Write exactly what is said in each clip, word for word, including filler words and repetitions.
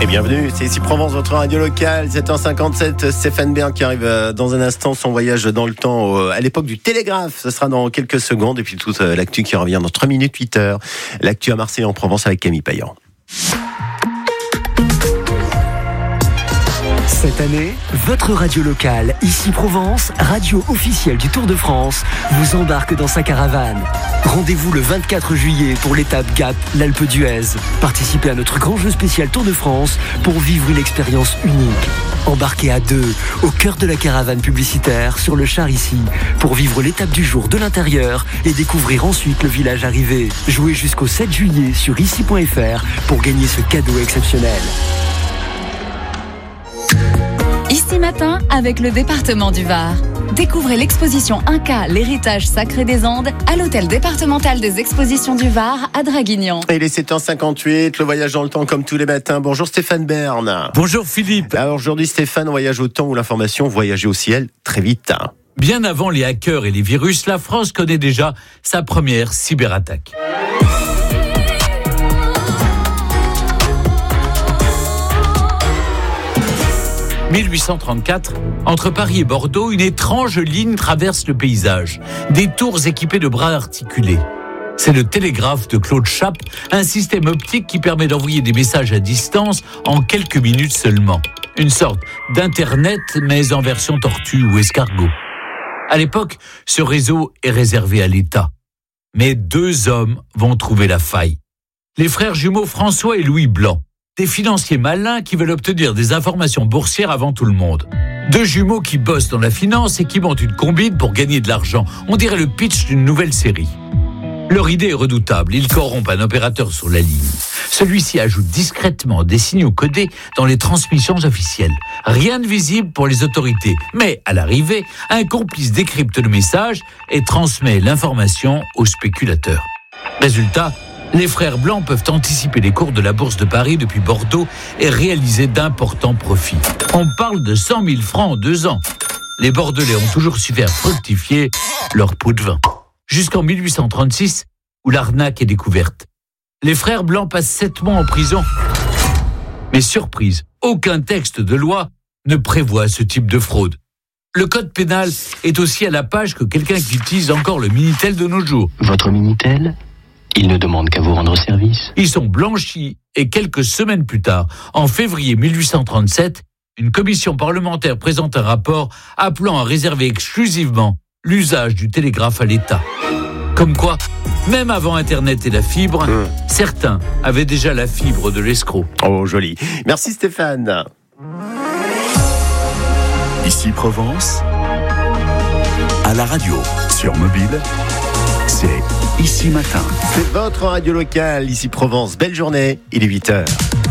Et bienvenue, c'est ici Provence, votre radio locale, sept heures cinquante-sept, Stéphane Bern qui arrive dans un instant, son voyage dans le temps à l'époque du télégraphe, ce sera dans quelques secondes, et puis toute l'actu qui revient dans trois minutes, huit heures, l'actu à Marseille en Provence avec Camille Payan. Cette année, votre radio locale, ici Provence, radio officielle du Tour de France, vous embarque dans sa caravane. Rendez-vous le vingt-quatre juillet pour l'étape Gap, l'Alpe d'Huez. Participez à notre grand jeu spécial Tour de France pour vivre une expérience unique. Embarquez à deux, au cœur de la caravane publicitaire, sur le char ici, pour vivre l'étape du jour de l'intérieur et découvrir ensuite le village arrivé. Jouez jusqu'au sept juillet sur ici point f r pour gagner ce cadeau exceptionnel. Ici Matin avec le département du Var. Découvrez l'exposition Inca, l'héritage sacré des Andes à l'hôtel départemental des expositions du Var à Draguignan. Et il est sept heures cinquante-huit, le voyage dans le temps comme tous les matins. Bonjour Stéphane Bern. Bonjour Philippe. Alors aujourd'hui Stéphane, on voyage au temps où l'information voyageait au ciel très vite. Bien avant les hackers et les virus, la France connaît déjà sa première cyberattaque. mille huit cent trente-quatre, entre Paris et Bordeaux, une étrange ligne traverse le paysage. Des tours équipées de bras articulés. C'est le télégraphe de Claude Chappe, un système optique qui permet d'envoyer des messages à distance en quelques minutes seulement. Une sorte d'internet, mais en version tortue ou escargot. À l'époque, ce réseau est réservé à l'État. Mais deux hommes vont trouver la faille. Les frères jumeaux François et Louis Blanc. Des financiers malins qui veulent obtenir des informations boursières avant tout le monde. Deux jumeaux qui bossent dans la finance et qui montent une combine pour gagner de l'argent. On dirait le pitch d'une nouvelle série. Leur idée est redoutable. Ils corrompent un opérateur sur la ligne. Celui-ci ajoute discrètement des signaux codés dans les transmissions officielles. Rien de visible pour les autorités. Mais à l'arrivée, un complice décrypte le message et transmet l'information aux spéculateurs. Résultat, les frères Blancs peuvent anticiper les cours de la bourse de Paris depuis Bordeaux et réaliser d'importants profits. On parle de cent mille francs en deux ans. Les Bordelais ont toujours su faire fructifier leur pot de vin. Jusqu'en mille huit cent trente-six, où l'arnaque est découverte. Les frères Blancs passent sept mois en prison. Mais surprise, aucun texte de loi ne prévoit ce type de fraude. Le code pénal est aussi à la page que quelqu'un qui utilise encore le Minitel de nos jours. Votre Minitel ? Il ne demande qu'à vous rendre service. Ils sont blanchis et quelques semaines plus tard, en février mille huit cent trente-sept, une commission parlementaire présente un rapport appelant à réserver exclusivement l'usage du télégraphe à l'État. Comme quoi, même avant Internet et la fibre, mmh. certains avaient déjà la fibre de l'escroc. Oh, joli. Merci Stéphane. Ici Provence, à la radio, sur mobile, c'est Ici Matin. C'est votre radio locale, ici Provence. Belle journée, il est huit heures.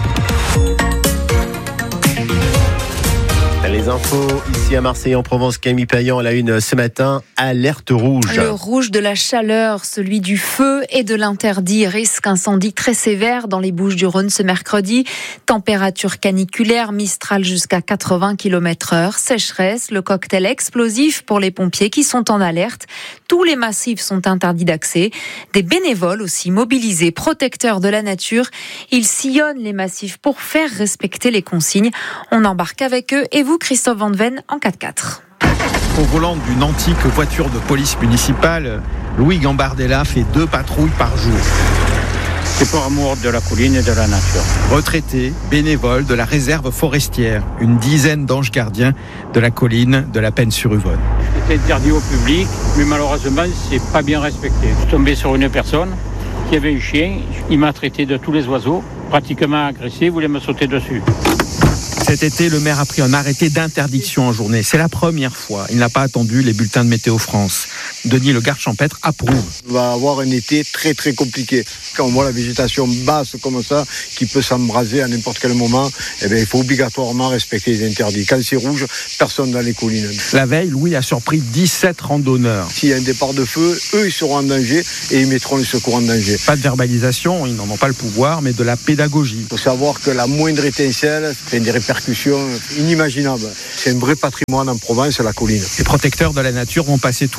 Les infos ici à Marseille en Provence, Camille Payan à la une ce matin, alerte rouge. Le rouge de la chaleur, celui du feu et de l'interdit. Risque incendie très sévère dans les Bouches-du-Rhône ce mercredi. Température caniculaire, Mistral jusqu'à quatre-vingts kilomètres heure. Sécheresse, le cocktail explosif pour les pompiers qui sont en alerte. Tous les massifs sont interdits d'accès. Des bénévoles aussi mobilisés, protecteurs de la nature. Ils sillonnent les massifs pour faire respecter les consignes. On embarque avec eux et vous, Christophe Van Ven, en quatre-quatre. Au volant d'une antique voiture de police municipale, Louis Gambardella fait deux patrouilles par jour. C'est pour amour de la colline et de la nature. Retraité, bénévole de la réserve forestière, une dizaine d'anges gardiens de la colline de la Penne-sur-Yvonne. C'est interdit au public, mais malheureusement, c'est pas bien respecté. Je suis tombé sur une personne qui avait un chien, il m'a traité de tous les oiseaux, pratiquement agressé, il voulait me sauter dessus. Cet été, le maire a pris un arrêté d'interdiction en journée. C'est la première fois. Il n'a pas attendu les bulletins de Météo France. Denis Le Garde-Champêtre approuve. On va avoir un été très très compliqué. Quand on voit la végétation basse comme ça, qui peut s'embraser à n'importe quel moment, eh bien, il faut obligatoirement respecter les interdits. Quand c'est rouge, personne dans les collines. La veille, Louis a surpris dix-sept randonneurs. S'il y a un départ de feu, eux, ils seront en danger et ils mettront les secours en danger. Pas de verbalisation, ils n'en ont pas le pouvoir, mais de la pédagogie. Il faut savoir que la moindre étincelle fait des répercussions inimaginables. C'est un vrai patrimoine en Provence, la colline. Les protecteurs de la nature vont passer tout l'été les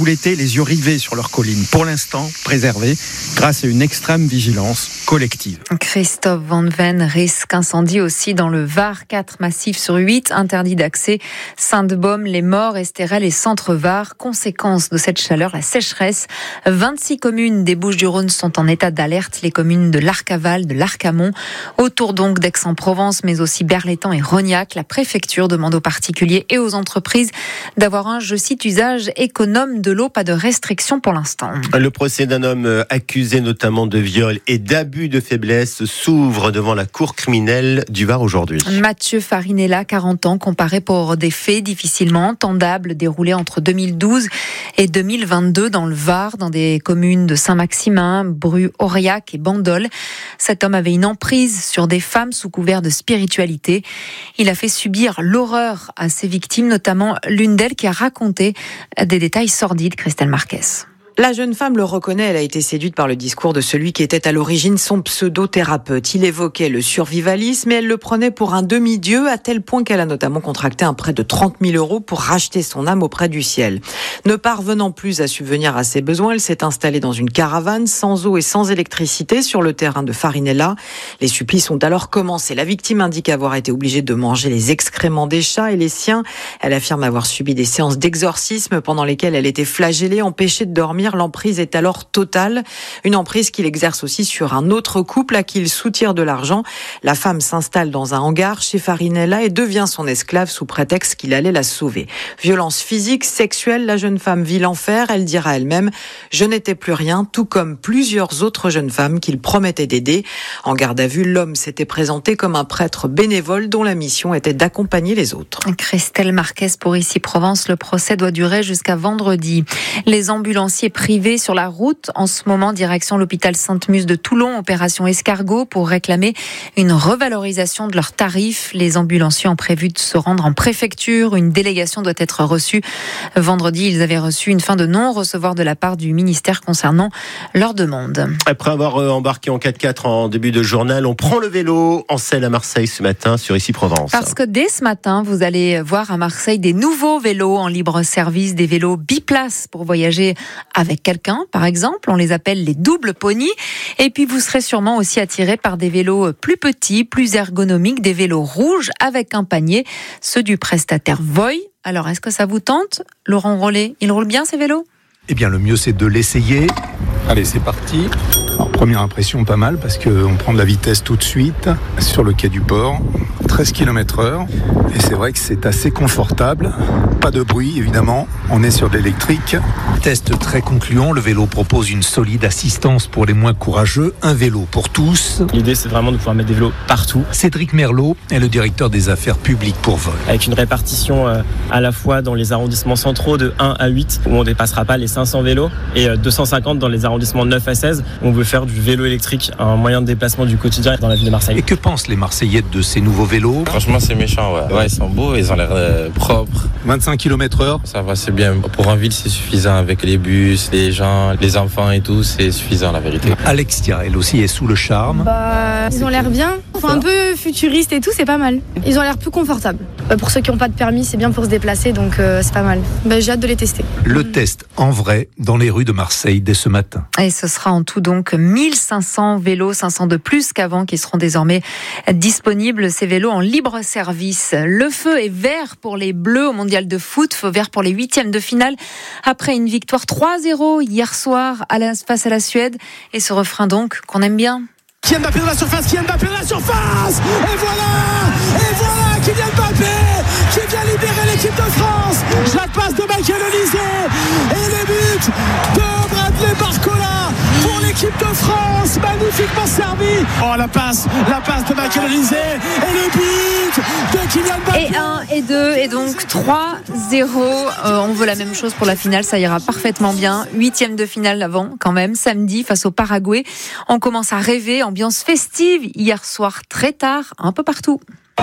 les yeux rivés sur leur colline, pour l'instant préservée grâce à une extrême vigilance collective. Christophe Van Ven risque incendie aussi dans le Var. Quatre massifs sur huit interdits d'accès. Sainte-Baume, les Morts, Estérel et Centre-Var. Conséquence de cette chaleur, la sécheresse. vingt-six communes des Bouches-du-Rhône sont en état d'alerte. Les communes de l'Arcaval, de l'Arcamont. Autour donc d'Aix-en-Provence, mais aussi Berlétan et Rognac. La préfecture demande aux particuliers et aux entreprises d'avoir un, je cite, usage économe de l'eau. Pas de restrictions pour l'instant. Le procès d'un homme accusé notamment de viol et d'abus de faiblesse s'ouvre devant la cour criminelle du Var aujourd'hui. Mathieu Farinella, quarante ans, comparé pour des faits difficilement entendables déroulés entre deux mille douze et deux mille vingt-deux dans le Var, dans des communes de Saint-Maximin, Bru, Aurillac et Bandol. Cet homme avait une emprise sur des femmes sous couvert de spiritualité. Il a fait subir l'horreur à ses victimes, notamment l'une d'elles qui a raconté des détails sordides. Christelle Marquez. La jeune femme le reconnaît, elle a été séduite par le discours de celui qui était à l'origine son pseudo-thérapeute. Il évoquait le survivalisme et elle le prenait pour un demi-dieu, à tel point qu'elle a notamment contracté un prêt de trente mille euros pour racheter son âme auprès du ciel. Ne parvenant plus à subvenir à ses besoins, elle s'est installée dans une caravane, sans eau et sans électricité, sur le terrain de Farinella. Les supplices ont alors commencé. La victime indique avoir été obligée de manger les excréments des chats et les siens. Elle affirme avoir subi des séances d'exorcisme pendant lesquelles elle était flagellée, empêchée de dormir. L'emprise est alors totale. Une emprise qu'il exerce aussi sur un autre couple à qui il soutire de l'argent. La femme s'installe dans un hangar chez Farinella et devient son esclave sous prétexte qu'il allait la sauver. Violence physique, sexuelle, la jeune femme vit l'enfer. Elle dira elle-même « Je n'étais plus rien », tout comme plusieurs autres jeunes femmes qu'il promettait d'aider. En garde à vue, l'homme s'était présenté comme un prêtre bénévole dont la mission était d'accompagner les autres. Christelle Marquez pour Ici Provence. Le procès doit durer jusqu'à vendredi. Les ambulanciers privés sur la route en ce moment, direction l'hôpital Sainte-Muse de Toulon, opération escargot pour réclamer une revalorisation de leurs tarifs. Les ambulanciers ont prévu de se rendre en préfecture. Une délégation doit être reçue. Vendredi, ils avaient reçu une fin de non-recevoir de la part du ministère concernant leur demande. Après avoir embarqué en quatre-quatre en début de journal, on prend le vélo en selle à Marseille ce matin sur Ici Provence. Parce que dès ce matin, vous allez voir à Marseille des nouveaux vélos en libre service, des vélos biplaces pour voyager avec quelqu'un, par exemple. On les appelle les doubles pony. Et puis, vous serez sûrement aussi attiré par des vélos plus petits, plus ergonomiques, des vélos rouges avec un panier, ceux du prestataire Voy. Alors, est-ce que ça vous tente, Laurent Rollet? Il roule bien, ces vélos? Eh bien, le mieux, c'est de l'essayer. Allez, c'est parti. Alors, première impression, pas mal, parce qu'on prend de la vitesse tout de suite sur le quai du port. treize kilomètres heure. Et c'est vrai que c'est assez confortable. Pas de bruit, évidemment. On est sur de l'électrique. Test très concluant. Le vélo propose une solide assistance pour les moins courageux. Un vélo pour tous. L'idée, c'est vraiment de pouvoir mettre des vélos partout. Cédric Merlot est le directeur des affaires publiques pour Voy. Avec une répartition euh, à la fois dans les arrondissements centraux de un à huit, où on ne dépassera pas les cinq cents vélos, et euh, deux cent cinquante dans les arrondissements neuf à seize, où on veut faire du vélo électrique un moyen de déplacement du quotidien dans la ville de Marseille. Et que pensent les Marseillais de ces nouveaux vélos? Franchement, c'est méchant, ouais. Ouais, ils sont beaux, ils ont l'air euh, propres. vingt-cinq kilomètres heure. Ça va, c'est bien. Pour en ville, c'est suffisant avec les bus, les gens, les enfants et tout, c'est suffisant, la vérité. Alexia, elle aussi, est sous le charme. Bah, ils ont l'air bien. Enfin, un peu futuristes et tout, c'est pas mal. Ils ont l'air plus confortables. Bah, pour ceux qui n'ont pas de permis, c'est bien pour se déplacer, donc euh, c'est pas mal. Bah, j'ai hâte de les tester. Le test en vrai dans les rues de Marseille dès ce matin. Et ce sera en tout donc mille cinq cents vélos, cinq cents de plus qu'avant, qui seront désormais disponibles. Ces vélos en libre service. Le feu est vert pour les Bleus au mondial de foot, feu vert pour les huitièmes de finale. Après une victoire trois zéro hier soir à la, face à la Suède. Et ce refrain donc qu'on aime bien. Kylian Mbappé dans la surface, Kylian Mbappé dans la surface. Et voilà, et voilà Kylian Mbappé qui vient libérer l'équipe de France. La passe de Michael Olise et le but de Bradley Barcola pour l'équipe de France. Magnifiquement servi. Oh la passe, la passe de Michael Olise et le but de Kylian Mbappé. Et un et deux et donc trois zéro. Euh, on veut la même chose pour la finale, ça ira parfaitement bien. Huitième de finale avant quand même, samedi face au Paraguay. On commence à rêver, ambiance festive hier soir très tard, un peu partout.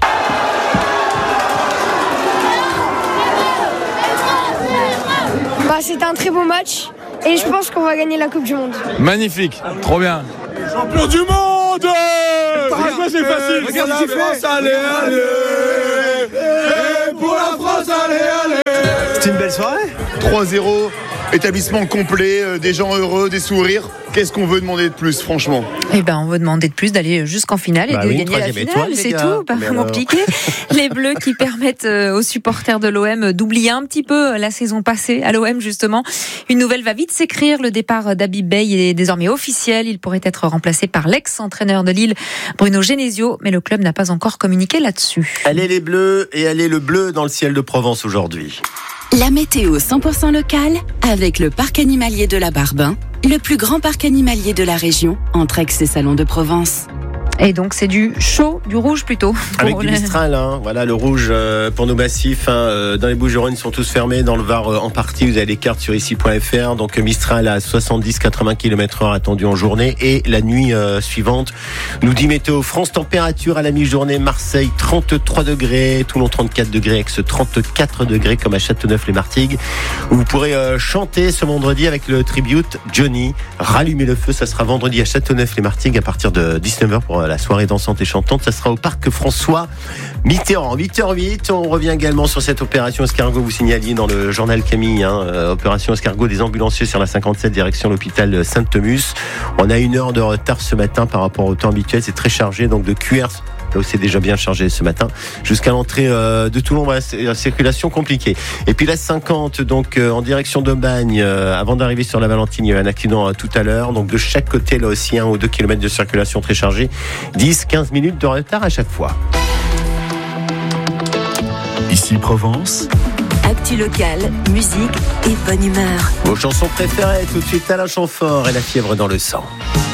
Bah, c'était un très beau match et je pense qu'on va gagner la Coupe du Monde. Magnifique, trop bien. Champion du monde. Paraguay, c'est facile. Regarde la France, allez, allez. Et pour la France, allez, allez. C'était une belle soirée. trois zéro, établissement complet, euh, des gens heureux, des sourires. Qu'est-ce qu'on veut demander de plus, franchement? Eh ben, on veut demander de plus, d'aller jusqu'en finale et bah de oui, gagner la finale, étoile, c'est gars. tout, pas Mais compliqué. Les Bleus qui permettent aux supporters de l'O M d'oublier un petit peu la saison passée à l'O M, justement. Une nouvelle va vite s'écrire. Le départ d'Habib Beye est désormais officiel. Il pourrait être remplacé par l'ex-entraîneur de Lille, Bruno Genesio, mais le club n'a pas encore communiqué là-dessus. Allez les Bleus et allez le bleu dans le ciel de Provence aujourd'hui. La météo cent pour cent locale avec le parc animalier de la Barbin, le plus grand parc animalier de la région, entre Aix et Salon de Provence. Et donc c'est du chaud, du rouge plutôt. Avec du Mistral, hein. Voilà le rouge euh, pour nos massifs. Hein. Euh, dans les Bouches-du-Rhône, ils sont tous fermés. Dans le Var, euh, en partie, vous avez les cartes sur ici point f r. Donc Mistral à soixante-dix à quatre-vingts kilomètres heure attendu en journée. Et la nuit euh, suivante, nous dit Météo France, température à la mi-journée, Marseille trente-trois degrés, Toulon trente-quatre degrés, Aix trente-quatre degrés comme à Châteauneuf-les-Martigues. Vous pourrez euh, chanter ce vendredi avec le tribute Johnny. Rallumer le feu, ça sera vendredi à Châteauneuf-les-Martigues à partir de dix-neuf heures pour la soirée dansante et chantante. Ça sera au parc François Mitterrand. huit heures huit, on revient également sur cette opération escargot, vous signaliez dans le journal Camille, hein, euh, opération escargot des ambulanciers sur la cinquante-sept direction l'hôpital Saint-Thomas. On a une heure de retard ce matin par rapport au temps habituel, c'est très chargé, donc de Q R, là où c'est déjà bien chargé ce matin, jusqu'à l'entrée euh, de Toulon, voilà, c'est une circulation compliquée. Et puis la cinquante, donc euh, en direction de Bagne, euh, avant d'arriver sur la Valentine, il y a eu un accident euh, tout à l'heure, donc de chaque côté, là aussi, un ou deux kilomètres de circulation très chargée, dix à quinze minutes de retard à chaque fois. Ici Provence. Actu locale, musique et bonne humeur. Vos chansons préférées, tout de suite Alain Chamfort et La fièvre dans le sang.